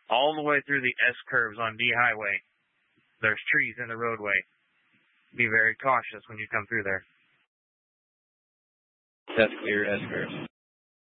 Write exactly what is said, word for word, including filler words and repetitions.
all the way through the S-curves on D Highway. There's trees in the roadway. Be very cautious when you come through there. That's clear S-curves.